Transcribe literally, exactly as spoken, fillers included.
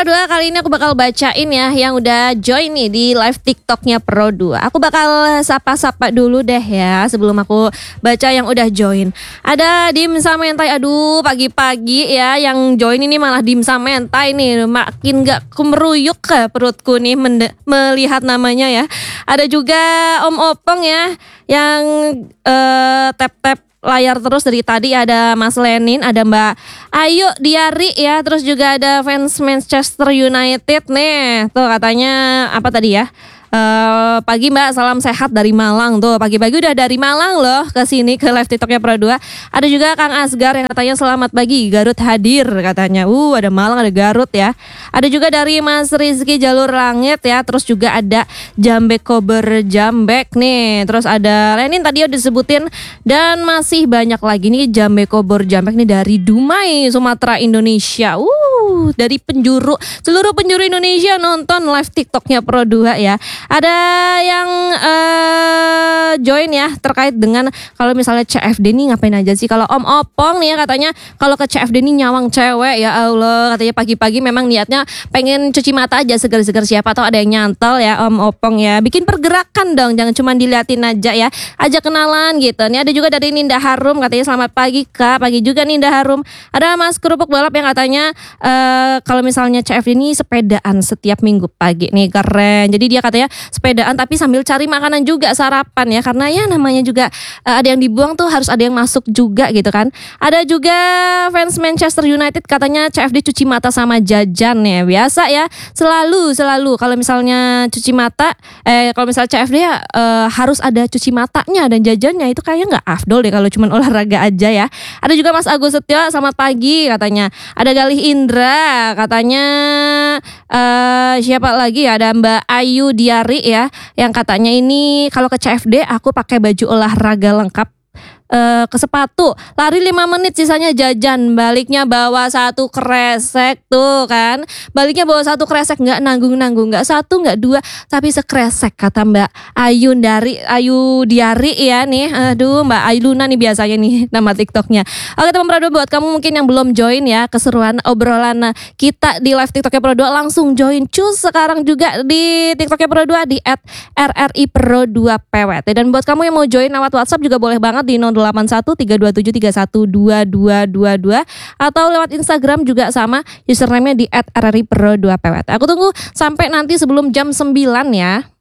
Pro dua, kali ini aku bakal bacain ya yang udah join nih di live TikToknya Pro dua. Aku bakal sapa-sapa dulu deh ya sebelum aku baca yang udah join. Ada Dimsum Mentai, aduh pagi-pagi ya yang join ini malah Dimsum Mentai nih. Makin gak kemeruyuk ke perutku nih mende- melihat namanya ya. Ada juga Om Opong ya yang uh, tap-tap layar terus dari tadi. Ada Mas Lenin, ada Mbak Ayu Diari ya, terus juga ada fans Manchester United nih. Tuh katanya apa tadi ya? Uh, pagi Mbak, salam sehat dari Malang. Tuh pagi-pagi udah dari Malang loh ke sini ke live TikToknya Pro dua. Ada juga Kang Asgar yang katanya selamat pagi, Garut hadir katanya. Uh ada Malang, ada Garut ya. Ada juga dari Mas Rizky Jalur Langit ya. Terus juga ada Jambek Kober Jambek nih. Terus ada Lenin tadi udah disebutin. Dan masih banyak lagi nih Jambek Kober Jambek nih dari Dumai, Sumatera, Indonesia. Uh dari penjuru, seluruh penjuru Indonesia nonton live TikToknya Pro dua ya. Ada yang uh, join ya terkait dengan kalau misalnya C F D nih ngapain aja sih. Kalau Om Opong nih ya katanya kalau ke C F D nih nyawang cewek, ya Allah. Katanya pagi-pagi memang niatnya pengen cuci mata aja seger-seger, siapa tahu ada yang nyantol ya Om Opong ya. Bikin pergerakan dong, jangan cuma diliatin aja ya. Ajak kenalan gitu. Nih ada juga dari Ninda Harum katanya selamat pagi Kak. Pagi juga Ninda Harum. Ada Mas Kerupuk Balap yang katanya uh, kalau misalnya C F D ini sepedaan setiap minggu pagi nih, keren. Jadi dia katanya sepedaan tapi sambil cari makanan juga, sarapan ya, karena ya namanya juga uh, ada yang dibuang tuh harus ada yang masuk juga gitu kan. Ada juga fans Manchester United katanya C F D cuci mata sama jajan ya, biasa ya, selalu selalu kalau misalnya cuci mata eh kalau misalnya C F D ya uh, harus ada cuci matanya dan jajannya, itu kayaknya nggak afdol deh kalau cuma olahraga aja ya. Ada juga Mas Agus Setio selamat pagi katanya. Ada Galih Indra katanya uh, siapa lagi ya, ada Mbak Ayu Diari ya yang katanya ini kalau ke C F D aku pakai baju olahraga lengkap, Uh, ke sepatu, lari lima menit sisanya jajan, baliknya bawa satu kresek tuh kan, baliknya bawa satu kresek, nggak nanggung-nanggung, nggak satu nggak dua tapi sekresek kata Mbak Ayu dari Ayu Diari ya nih. Aduh Mbak Ayluna nih biasanya nih nama TikToknya. Oke teman Pro dua, buat kamu mungkin yang belum join ya keseruan obrolan kita di live TikToknya Pro dua, langsung join cus sekarang juga di TikToknya Pro dua di et R R I Pro dua P W T. Dan buat kamu yang mau join lewat WhatsApp juga boleh banget di nol delapan satu tiga dua tujuh tiga satu dua dua dua dua atau lewat Instagram juga sama username-nya di et R R I Pro dua P W T. Aku tunggu sampai nanti sebelum jam sembilan ya.